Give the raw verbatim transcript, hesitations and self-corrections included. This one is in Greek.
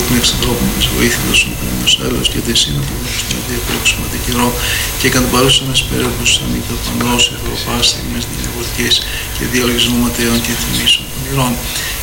την εξανθρώπινη βοήθεια των σωματεμένων άλλος και τη σύνοπο στην οποία πρέξουμε την καιρό και κατά παρούσα μας πέραπους αμύτα πανός, ευρωπάστη, μες την εποχής και διαλογισμού ματέων και θυμίσεων των ηρών.